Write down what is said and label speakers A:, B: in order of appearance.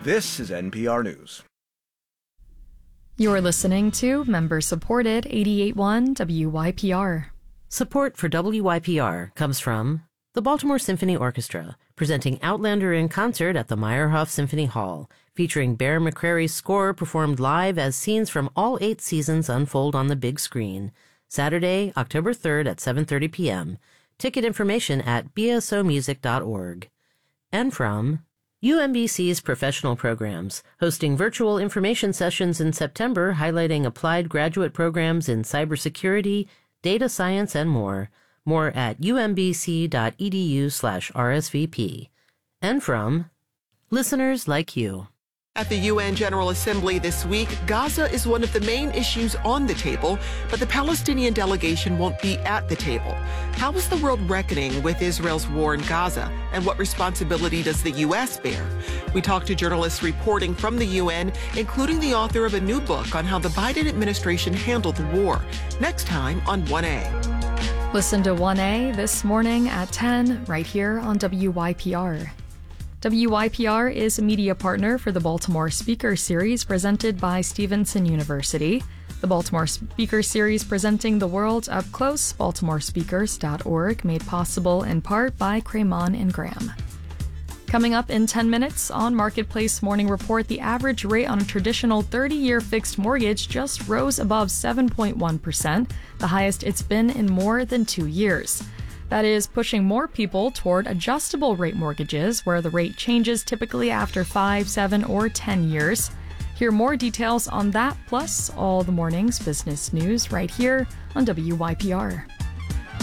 A: This is NPR News.
B: You're listening to member-supported 88.1 WYPR.
C: Support for WYPR comes from the Baltimore Symphony Orchestra, presenting Outlander in concert at the Meyerhoff Symphony Hall, featuring Bear McCreary's score performed live as scenes from all 8 seasons unfold on the big screen. Saturday, October 3rd at 7:30 p.m. Ticket information at bsomusic.org. And from UMBC's professional programs, hosting virtual information sessions in September highlighting applied graduate programs in cybersecurity, data science, and more. More at umbc.edu/RSVP. And from listeners like you.
D: At the UN General Assembly this week, Gaza is one of the main issues on the table, but the Palestinian delegation won't be at the table. How is the world reckoning with Israel's war in Gaza, and what responsibility does the U.S. bear? We talked to journalists reporting from the UN, including the author of a new book on how the Biden administration handled the war. Next time on 1A.
B: Listen to 1A this morning at 10 right here on WYPR. WYPR is a media partner for the Baltimore Speaker Series presented by Stevenson University. The Baltimore Speaker Series presenting the world up close, baltimorespeakers.org, made possible in part by Cremon and Graham. Coming up in 10 minutes on Marketplace Morning Report, the average rate on a traditional 30-year fixed mortgage just rose above 7.1%, the highest it's been in more than 2 years. That is pushing more people toward adjustable rate mortgages, where the rate changes typically after 5, 7, or 10 years. Hear more details on that, plus all the morning's business news right here on WYPR.